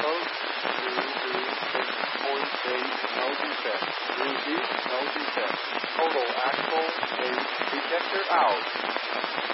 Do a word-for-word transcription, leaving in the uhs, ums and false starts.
close. Two, three, six point eight, no defect. Three deep, no defect. Total axle, eight, ejector out.